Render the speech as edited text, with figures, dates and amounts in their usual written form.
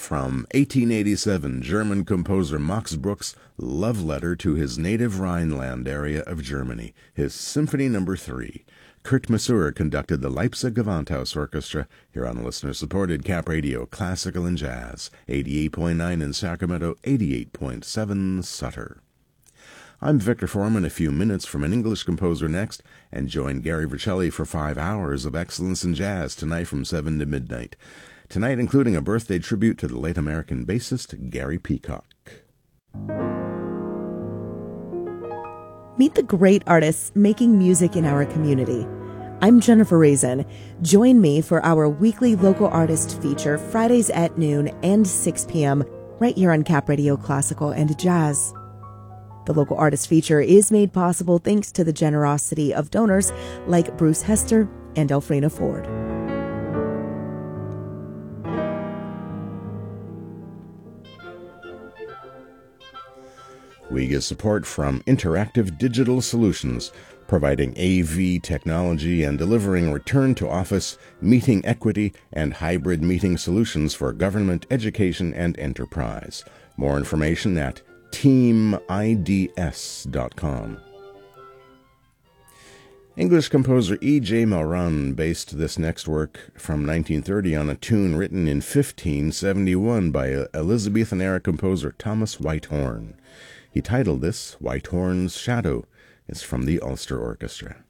from 1887, German composer Max Bruch's love letter to his native Rhineland area of Germany, his Symphony No. 3. Kurt Masur conducted the Leipzig Gewandhaus Orchestra here on listener-supported Cap Radio Classical and Jazz, 88.9 in Sacramento, 88.7 Sutter. I'm Victor Foreman. A few minutes from an English composer next, and join Gary Vercelli for 5 hours of excellence in jazz tonight from 7 to midnight. Tonight including a birthday tribute to the late American bassist Gary Peacock. Meet the great artists making music in our community. I'm Jennifer Raisin. Join me for our weekly local artist feature Fridays at noon and 6 p.m. right here on Cap Radio Classical and Jazz. The local artist feature is made possible thanks to the generosity of donors like Bruce Hester and Elfrina Ford. We get support from Interactive Digital Solutions, providing AV technology and delivering return-to-office, meeting equity, and hybrid meeting solutions for government, education, and enterprise. More information at teamids.com. English composer E.J. Malraux based this next work from 1930 on a tune written in 1571 by Elizabethan-era composer Thomas Whitehorn. He titled this Whitehorn's Shadow. It's from the Ulster Orchestra.